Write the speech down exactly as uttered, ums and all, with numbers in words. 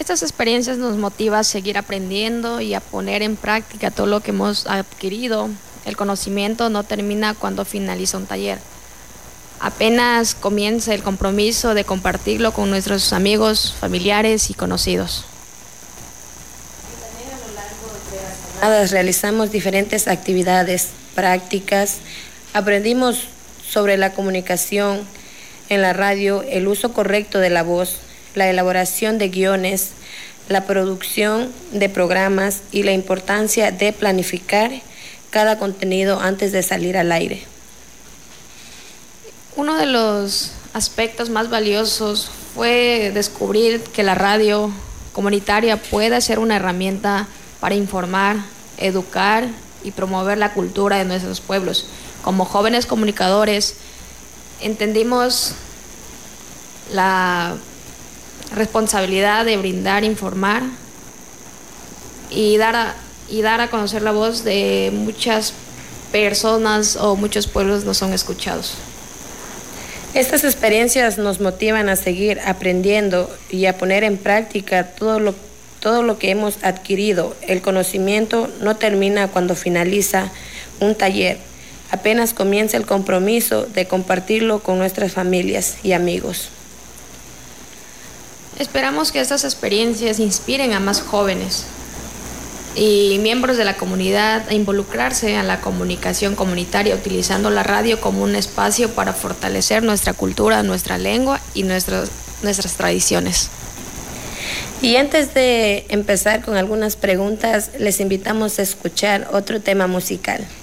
estas experiencias nos motiva a seguir aprendiendo y a poner en práctica todo lo que hemos adquirido. El conocimiento no termina cuando finaliza un taller. Apenas comienza el compromiso de compartirlo con nuestros amigos, familiares y conocidos. Realizamos diferentes actividades, prácticas, aprendimos sobre la comunicación en la radio, el uso correcto de la voz, la elaboración de guiones, la producción de programas y la importancia de planificar cada contenido antes de salir al aire. Uno de los aspectos más valiosos fue descubrir que la radio comunitaria puede ser una herramienta para informar, educar y promover la cultura de nuestros pueblos. Como jóvenes comunicadores, entendimos la responsabilidad de brindar, informar y dar a, y dar a conocer la voz de muchas personas o muchos pueblos no son escuchados. Estas experiencias nos motivan a seguir aprendiendo y a poner en práctica todo lo, todo lo que hemos adquirido. El conocimiento no termina cuando finaliza un taller. Apenas comienza el compromiso de compartirlo con nuestras familias y amigos. Esperamos que estas experiencias inspiren a más jóvenes y miembros de la comunidad a involucrarse en la comunicación comunitaria, utilizando la radio como un espacio para fortalecer nuestra cultura, nuestra lengua y nuestras, nuestras tradiciones. Y antes de empezar con algunas preguntas, les invitamos a escuchar otro tema musical.